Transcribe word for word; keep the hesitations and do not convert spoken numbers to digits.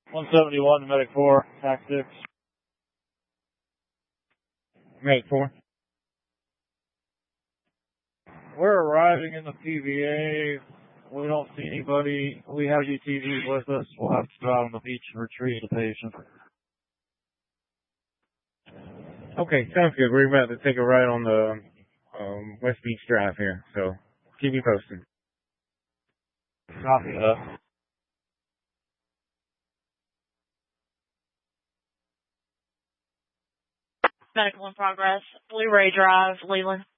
one seventy-one to Medic four, Tac six. Medic four. We're arriving in the P V A. We don't see anybody. We have U T Vs with us. We'll have to go out on the beach and retrieve the patient. Okay, sounds good. We're about to take a ride on the um, West Beach Drive here, so keep me posted. Copy that. Medical in progress. Blue Ray Drive, Leland.